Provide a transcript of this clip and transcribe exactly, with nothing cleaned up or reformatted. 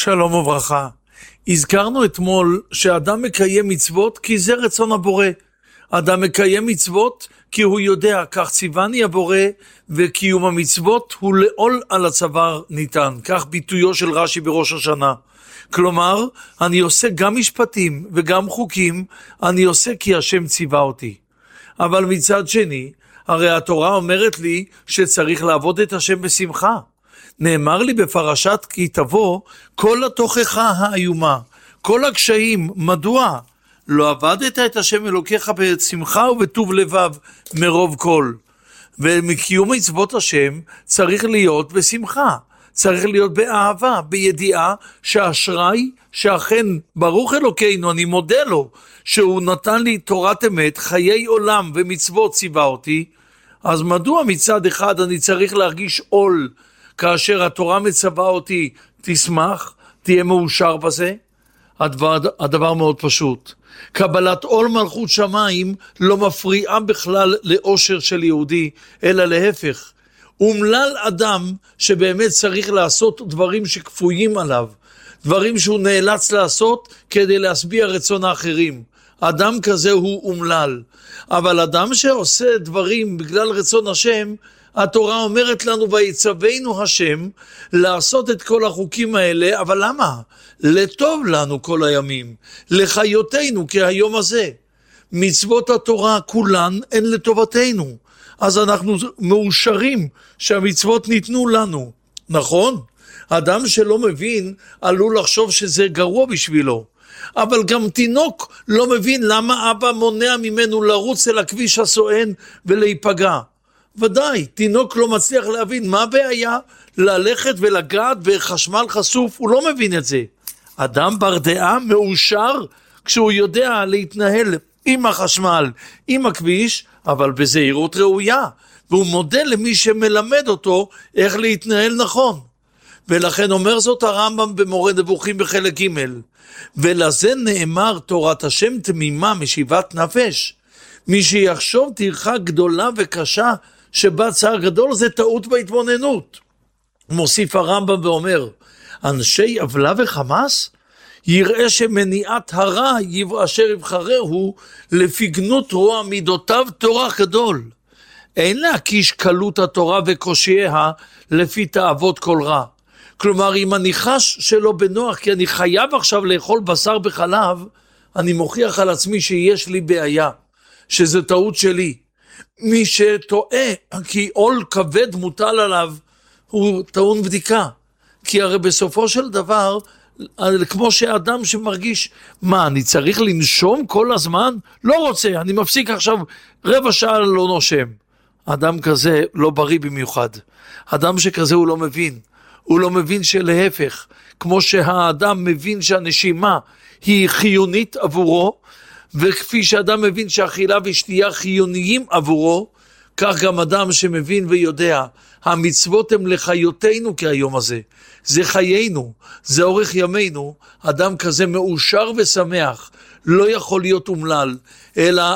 שלום וברכה. הזכרנו אתמול שאדם מקיים מצוות כי זה רצון הבורא. אדם מקיים מצוות כי הוא יודע, כך ציווני הבורא, וקיום המצוות הוא לעול על הצוואר ניתן. כך ביטויו של רש"י בראש השנה. כלומר, אני עושה גם משפטים וגם חוקים, אני עושה כי השם ציווה אותי. אבל מצד שני, הרי התורה אומרת לי שצריך לעבוד את השם בשמחה. נאמר לי בפרשת כי תבוא כל התוכחה האיומה, כל הקשיים, מדוע? לא עבדת את השם אלוקיך בשמחה ובטוב לבב מרוב כל. ומקיום מצוות השם צריך להיות בשמחה, צריך להיות באהבה, בידיעה שהאשראי שאכן ברוך אלוקינו, אני מודה לו שהוא נתן לי תורת אמת, חיי עולם ומצוות ציווה אותי. אז מדוע מצד אחד אני צריך להרגיש עול כאשר התורה מצווה אותי, תשמח, תהיה מאושר בזה? הדבר, הדבר מאוד פשוט. קבלת עול מלכות שמיים לא מפריעה בכלל לאושר של יהודי, אלא להפך. אומלל אדם שבאמת צריך לעשות דברים שכפויים עליו, דברים שהוא נאלץ לעשות כדי להשביע רצון האחרים. אדם כזה הוא אומלל. אבל אדם שעושה דברים בגלל רצון השם, התורה אומרת לנו ויצווינו השם לעשות את כל החוקים האלה, אבל למה? לטוב לנו כל הימים, לחיותנו כהיום הזה. מצוות התורה כולן הן לטובתנו, אז אנחנו מאושרים שהמצוות ניתנו לנו, נכון? אדם שלא מבין עלול לחשוב שזה גרוע בשבילו, אבל גם תינוק לא מבין למה אבא מונע ממנו לרוץ אל הכביש הסואן ולהיפגע. ודאי, תינוק לא מצליח להבין מה הבעיה ללכת ולגעת בחשמל חשוף, הוא לא מבין את זה. אדם בר דעה מאושר כשהוא יודע להתנהל עם החשמל, עם הכביש, אבל בזהירות ראויה, והוא מודה למי שמלמד אותו איך להתנהל נכון. ולכן אומר זאת הרמב"ם במורה נבוכים בחלק ג', ולזה נאמר תורת השם תמימה משיבת נפש. מי שיחשוב טרחה גדולה וקשה שבה צער גדול, זה טעות בהתבוננות. מוסיף הרמב"ם ואומר, אנשי עוולה וחמאס יראה שמניעת הרע אשר יבחרהו לפי גנות רוע מידותיו תורה גדול. אין להקיש קלות התורה וקושייה לפי תאוות כל רע. כלומר, אם אני חש שלא בנוח כי אני חייב עכשיו לאכול בשר בחלב, אני מוכיח על עצמי שיש לי בעיה, שזה טעות שלי. מי שטועה כי עול כבד מוטל עליו הוא טעון בדיקה, כי הרי בסופו של דבר כמו שאדם שמרגיש מה אני צריך לנשום כל הזמן, לא רוצה, אני מפסיק עכשיו רבע שעה לא נושם. אדם כזה לא בריא במיוחד. אדם שכזה הוא לא מבין, הוא לא מבין שלהפך, כמו שהאדם מבין שהנשימה היא חיונית עבורו, וכפי שאדם מבין שאכילה ושתייה חיוניים עבורו, כך גם אדם שמבין ויודע, המצוות הם לחיותנו כהיום הזה, זה חיינו, זה אורך ימינו. אדם כזה מאושר ושמח, לא יכול להיות אומלל, אלא